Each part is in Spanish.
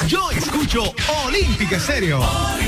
Yo escucho Olímpica Estéreo.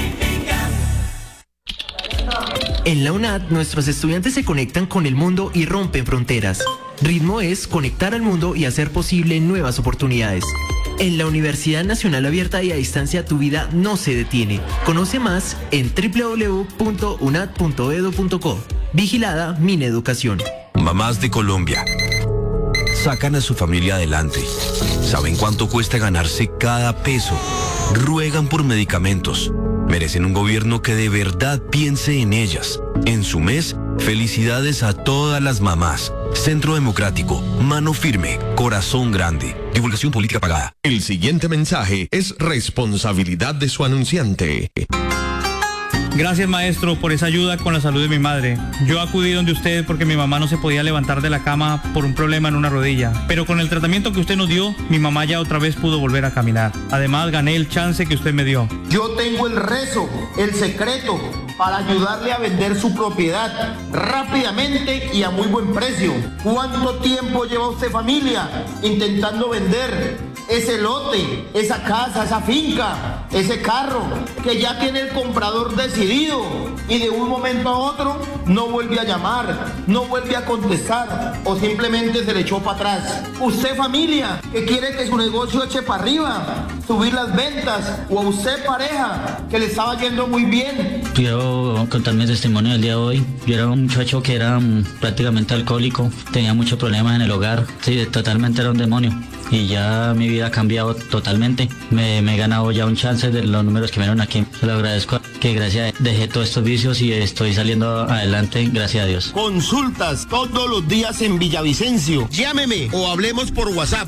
En la UNAD, nuestros estudiantes se conectan con el mundo y rompen fronteras. Ritmo es conectar al mundo y hacer posible nuevas oportunidades. En la Universidad Nacional Abierta y a Distancia, tu vida no se detiene. Conoce más en www.unad.edu.co. Vigilada Mineducación. Mamás de Colombia sacan a su familia adelante. Saben cuánto cuesta ganarse cada peso. Ruegan por medicamentos. Merecen un gobierno que de verdad piense en ellas. En su mes, felicidades a todas las mamás. Centro Democrático, mano firme, corazón grande. Divulgación política pagada. El siguiente mensaje es responsabilidad de su anunciante. Gracias, maestro, por esa ayuda con la salud de mi madre. Yo acudí donde usted porque mi mamá no se podía levantar de la cama por un problema en una rodilla. Pero con el tratamiento que usted nos dio, mi mamá ya otra vez pudo volver a caminar. Además, gané el chance que usted me dio. Yo tengo el rezo, el secreto, para ayudarle a vender su propiedad rápidamente y a muy buen precio. ¿Cuánto tiempo lleva usted, familia, intentando vender ese lote, esa casa, esa finca, ese carro, que ya tiene el comprador decidido y de un momento a otro no vuelve a llamar, no vuelve a contestar o simplemente se le echó para atrás? Usted, familia, que quiere que su negocio eche para arriba, subir las ventas, o a usted, pareja, que le estaba yendo muy bien. Quiero contar mi testimonio del día de hoy. Yo era un muchacho que era prácticamente alcohólico, tenía muchos problemas en el hogar, sí, totalmente era un demonio. Y ya mi vida ha cambiado totalmente. Me he ganado ya un chance de los números que me dieron aquí. Se lo agradezco, que gracias dejé todos estos vicios y estoy saliendo adelante, gracias a Dios. Consultas todos los días en Villavicencio. Llámeme o hablemos por WhatsApp.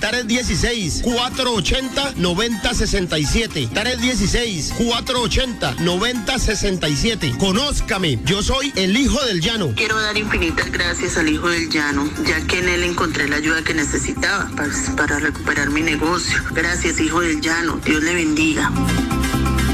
316-480-9067. 316-480-9067. Conózcame, yo soy el Hijo del Llano. Quiero dar infinitas gracias al Hijo del Llano, ya que en él encontré la ayuda que necesitaba para recuperar mi negocio. Gracias, Hijo del Llano. Dios le bendiga.